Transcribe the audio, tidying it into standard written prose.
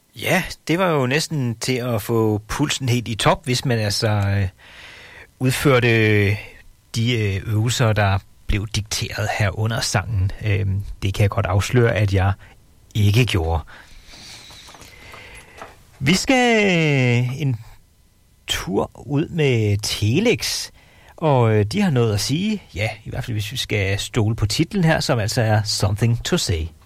Ja, det var jo næsten til at få pulsen helt i top, hvis man altså udførte de øvelser, der blev dikteret her under sangen. Det kan jeg godt afsløre, at jeg ikke gjorde. Vi skal en tur ud med Telex, og de har noget at sige. Ja, i hvert fald hvis vi skal stole på titlen her, som altså er Something to Say.